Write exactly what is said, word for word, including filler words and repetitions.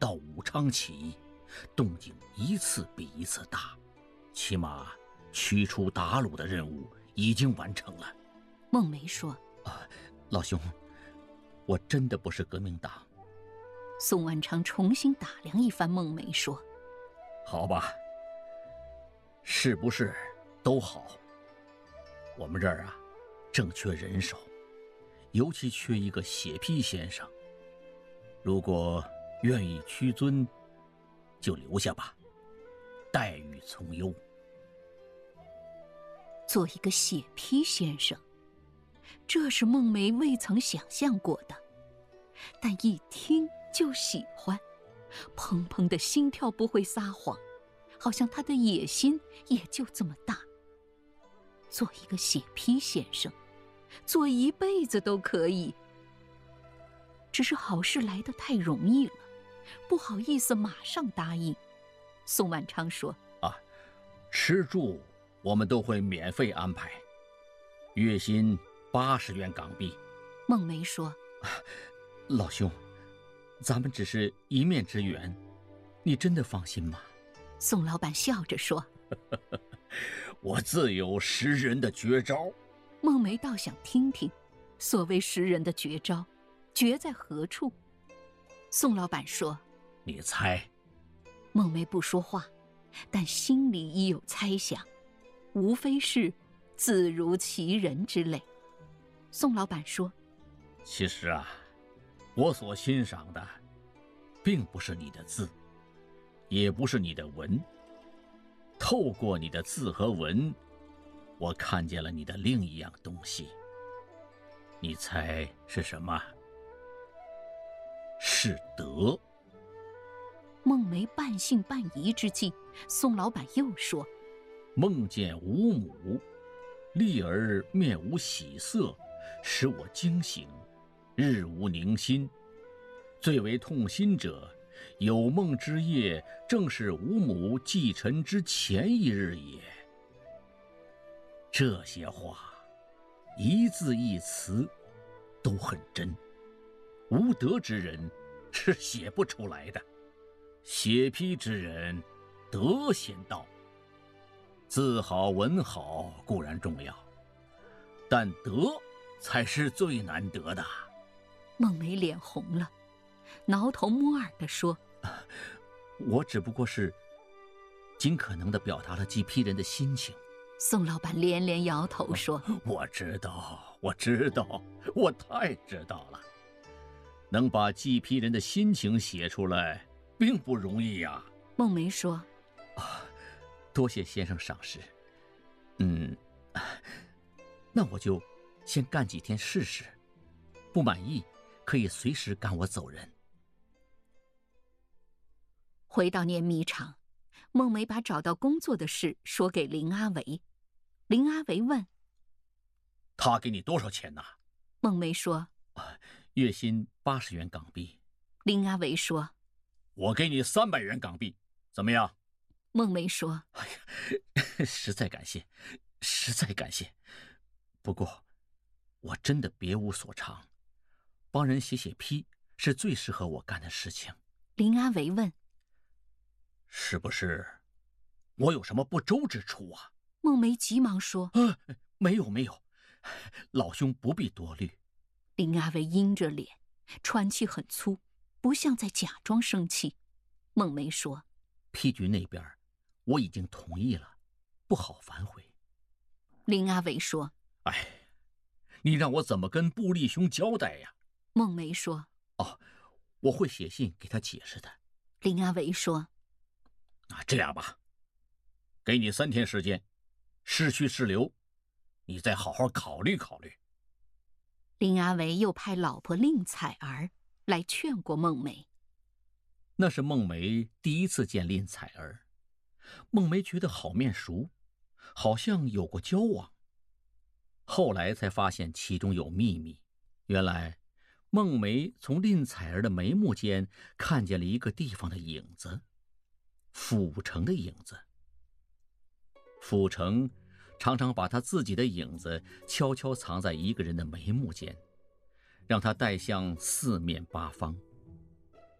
到武昌起义，动静一次比一次大，起码驱除鞑虏的任务已经完成了。 孟梅说： 啊，老兄，我真的不是革命党。 宋万昌重新打量一番孟梅说： 好吧，是不是都好。我们这儿啊，正缺人手，尤其缺一个血批先生。如果愿意屈尊，就留下吧，待遇从优。 做一个血批先生，这是孟梅未曾想象过的，但一听就喜欢，砰砰的心跳不会撒谎，好像他的野心也就这么大。做一个血批先生，做一辈子都可以。只是好事来得太容易了，不好意思马上答应。宋万昌说： 啊，吃住我们都会免费安排，月薪八十元港币。 孟梅说： 啊，老兄，咱们只是一面之缘，你真的放心吗？ 宋老板笑着说： 我自有识人的绝招。 孟梅倒想听听，所谓识人的绝招，绝在何处？宋老板说： 你猜。 孟梅不说话，但心里已有猜想，无非是字如其人之类。宋老板说： 其实啊，我所欣赏的并不是你的字，也不是你的文，透过你的字和文，我看见了你的另一样东西。你猜是什么？是德。 孟梅半信半疑之际，宋老板又说： 梦见吾母，立而面无喜色，使我惊醒，日无宁心。最为痛心者，有梦之夜，正是吾母祭尘之前一日也。这些话，一字一词都很真，无德之人是写不出来的。写批之人，德先到。字好文好固然重要，但德才是最难得的。 孟梅脸红了，挠头摸耳地说： 我只不过是尽可能地表达了祭批人的心情。 宋老板连连摇头说： 我知道，我知道，我太知道了。能把祭批人的心情写出来并不容易呀。 孟梅说： 啊，多谢先生赏识。嗯，那我就先干几天试试，不满意可以随时赶我走人。 回到碾米厂，孟梅把找到工作的事说给林阿维。林阿维问： 他给你多少钱呢？ 孟梅说： 月薪八十元港币。 林阿维说： 我给你三百元港币，怎么样？ 孟梅说： 哎呀，实在感谢，实在感谢。不过，我真的别无所长，帮人写写批是最适合我干的事情。 林阿维问： 是不是我有什么不周之处啊？ 孟梅急忙说： 啊，没有没有，老兄不必多虑。 林阿维阴着脸，喘气很粗，不像在假装生气。孟梅说： 批局那边我已经同意了，不好反悔。 林阿维说： 哎，你让我怎么跟布力兄交代呀？ 孟梅说： 哦，我会写信给他解释的。 林阿维说： 那这样吧，给你三天时间，是去是留，你再好好考虑考虑。 林阿维又派老婆令彩儿来劝过孟梅。 那是孟梅第一次见令彩儿，孟梅觉得好面熟，好像有过交往。后来才发现其中有秘密，原来孟梅从令彩儿的眉目间看见了一个地方的影子，府城的影子。府城常常把他自己的影子悄悄藏在一个人的眉目间，让他带向四面八方。